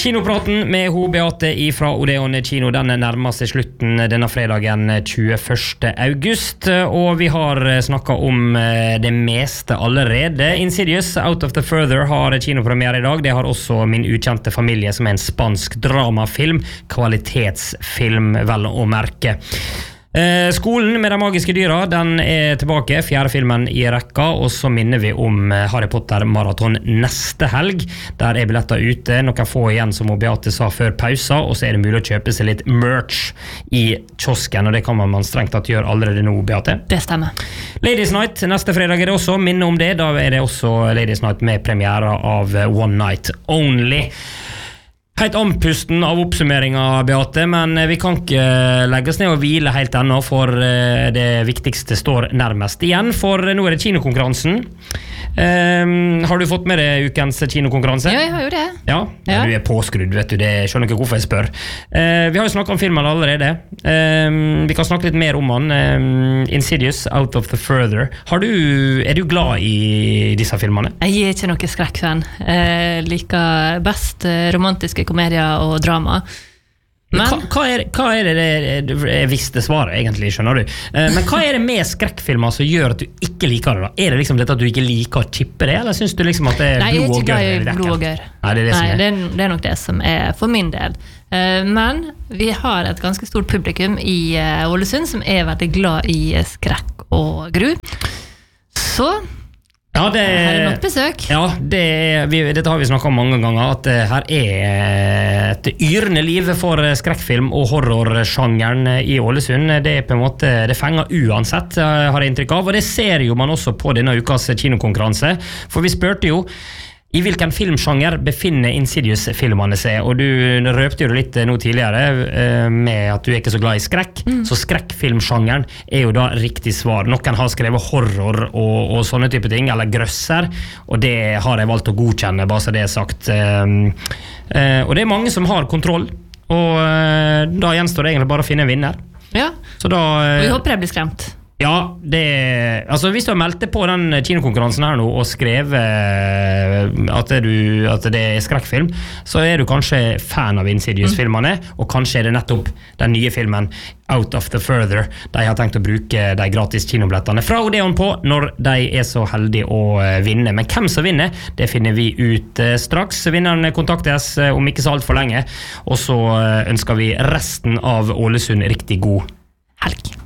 Kinopraten med ho Beate ifra Odeon kino, den nærmer seg slutten denne fredagen 21. august, og vi har snakket om det meste allerede. Insidious, Out of the Further har kinopremiere i dag. Det har også Min ukjente familie, som en spansk dramafilm, kvalitetsfilm vel å merke. Skolen med de magiske dyra, den tilbake, 4. filmen i rekka, og så minner vi om Harry Potter maraton neste helg. Der billetter ute, noen få igjen som Beate sa før pausa, og så det mulig å kjøpe seg litt merch i kiosken, og det kan man strengt tatt gjøre allerede nå, Beate. Det stemmer. Ladies Night, neste fredag det også, minne om det, da det også Ladies Night med premiere av One Night Only. Helt andpusten av oppsummeringa, Beate, men vi kan ikke legge oss ned og hvile helt ennå, for det viktigste står nærmest igjen, for nå det kinokonkurransen. Har du fått med deg ukens kinokonkurranse? Ja, jeg har jo det. Ja. Du påskrudd, vet du, det skjønner ikke hvorfor jeg spør. Vi har jo snakket om filmen allerede. Vi kan snakke litt mer om den. Insidious, Out of the Further. Er du glad i disse filmene? Jeg ikke noe skrekkfan. Liker best romantiske komedier og drama. Men hva det jeg visste svaret egentlig, skjønner du, men hva det med skrekkfilmer som gjør at du ikke liker det da? Det liksom dette at du ikke liker å chippe det, eller synes du liksom at det blod og gør? Nei, jeg er ikke glad i blod og gør. Det nok det som for min del, men vi har et ganske stort publikum i Ålesund som veldig glad i skrekk og gru, så ja, her nok besøk. Ja, dette har vi snakket om mange ganger, at her et yrende liv for skrekkfilm og horrorsjangeren i Ålesund. Det på en måte, det fenger uansett, har jeg inntrykk av, og det ser jo man også på denne ukas kinokonkurranse, for vi spørte jo i hvilken filmsjanger befinner Insidious-filmene seg, og du røpte jo litt nå tidligere med at du ikke så glad i skrekk, så skrekkfilmsjangeren jo da riktig svar. Noen har skrevet horror og sånne type ting, eller grøsser, og det har jeg valgt å godkjenne, bare så det sagt. Og det mange som har kontroll, og da gjenstår det egentlig bare å finne en vinner. Ja, så da, og vi håper jeg blir skremt. Ja, altså hvis du har meldt deg på den kinokonkurransen her nå og skrevet at det skrekkfilm, så du kanskje fan av Insidious-filmene, og kanskje det nettopp den nye filmen Out of the Further de har tenkt å bruke de gratis kinobillettene fra Odeon på når de så heldige å vinne. Men hvem som vinner, det finner vi ut straks. Vinneren kontaktes om ikke så alt for lenge, og så ønsker vi resten av Ålesund riktig god helg.